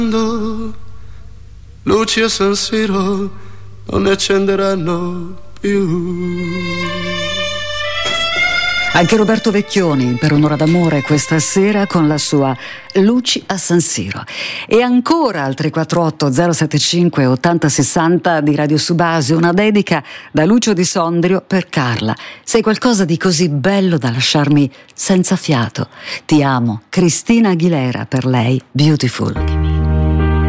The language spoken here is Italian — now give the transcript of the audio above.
Luci a San Siro non ne accenderanno più. Anche Roberto Vecchioni per Un'ora d'amore questa sera con la sua Luci a San Siro. E ancora al 348 075 8060 di Radio Subasio una dedica da Lucio Di Sondrio per Carla. Sei qualcosa di così bello da lasciarmi senza fiato. Ti amo. Cristina Aguilera per lei, Beautiful.